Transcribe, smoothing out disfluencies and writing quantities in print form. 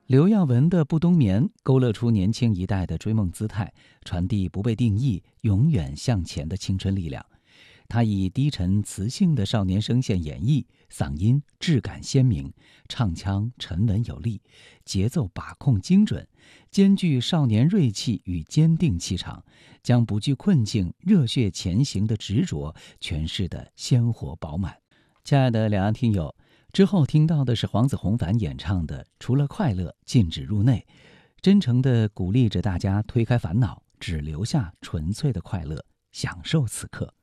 刘耀文的《不冬眠》勾勒出年轻一代的追梦姿态，传递不被定义、永远向前的青春力量。他以低沉磁性的少年声线演绎，嗓音质感鲜明，唱腔沉稳有力，节奏把控精准，兼具少年锐气与坚定气场，将不惧困境、热血前行的执着诠释得鲜活饱满。亲爱的两岸听友，之后听到的是黄子弘凡演唱的《除了快乐禁止入内》，真诚地鼓励着大家推开烦恼，只留下纯粹的快乐，享受此刻。